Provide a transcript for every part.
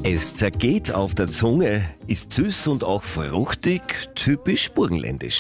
Es zergeht auf der Zunge, ist süß und auch fruchtig, typisch burgenländisch.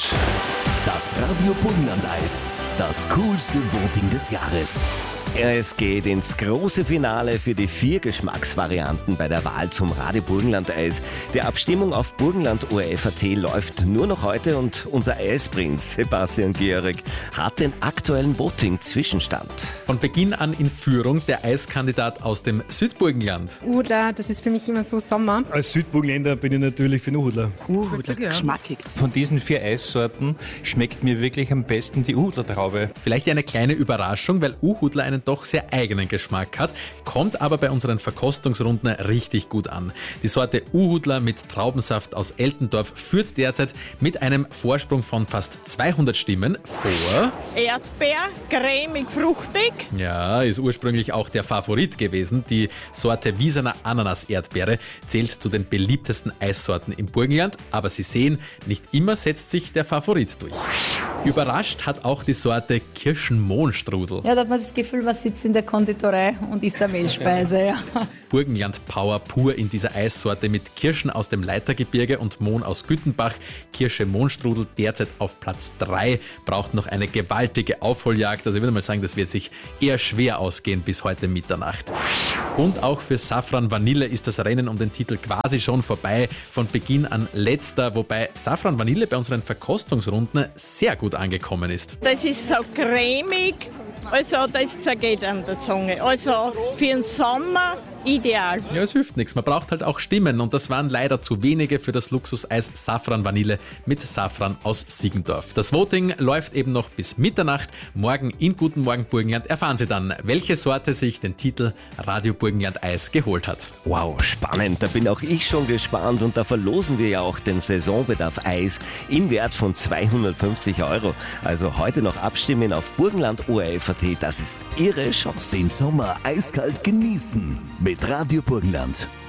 Das Radio Burgenland-Eis, das coolste Voting des Jahres. Es geht ins große Finale für die 4 Geschmacksvarianten bei der Wahl zum Radio Burgenland-Eis. Die Abstimmung auf Burgenland.ORF.at läuft nur noch heute und unser Eisprinz Sebastian Georg hat den aktuellen Voting-Zwischenstand. Von Beginn an in Führung der Eiskandidat aus dem Südburgenland. Uhudler, das ist für mich immer so Sommer. Als Südburgenländer bin ich natürlich für den Uhudler. Uhudler, geschmackig. Von diesen 4 Eissorten schmeckt mir wirklich am besten die Uhudler-Traube. Vielleicht eine kleine Überraschung, weil Uhudler einen doch sehr eigenen Geschmack hat, kommt aber bei unseren Verkostungsrunden richtig gut an. Die Sorte Uhudler mit Traubensaft aus Eltendorf führt derzeit mit einem Vorsprung von fast 200 Stimmen vor Erdbeer, cremig, fruchtig. Ja, ist ursprünglich auch der Favorit gewesen. Die Sorte Wiesener Ananas-Erdbeere zählt zu den beliebtesten Eissorten im Burgenland, aber Sie sehen, nicht immer setzt sich der Favorit durch. Überrascht hat auch die Sorte Kirschenmohnstrudel. Ja, da hat man das Gefühl, man sitzt in der Konditorei und isst eine Mehlspeise. Ja. Burgenland-Power pur in dieser Eissorte mit Kirschen aus dem Leitergebirge und Mohn aus Güttenbach. Kirsche-Mohnstrudel derzeit auf Platz 3, braucht noch eine gewaltige Aufholjagd. Also ich würde mal sagen, das wird sich eher schwer ausgehen bis heute Mitternacht. Und auch für Safran Vanille ist das Rennen um den Titel quasi schon vorbei. Von Beginn an letzter, wobei Safran Vanille bei unseren Verkostungsrunden sehr gut angekommen ist. Das ist so cremig, also das zergeht an der Zunge. Also für den Sommer ideal. Ja, es hilft nichts. Man braucht halt auch Stimmen und das waren leider zu wenige für das Luxuseis Safran Vanille mit Safran aus Siegendorf. Das Voting läuft eben noch bis Mitternacht. Morgen in Guten Morgen Burgenland erfahren Sie dann, welche Sorte sich den Titel Radio Burgenland Eis geholt hat. Wow, spannend. Da bin auch ich schon gespannt und da verlosen wir ja auch den Saisonbedarf Eis im Wert von 250 €. Also heute noch abstimmen auf Burgenland.ORF.at. Das ist Ihre Chance. Den Sommer eiskalt genießen mit Radio Burgenland.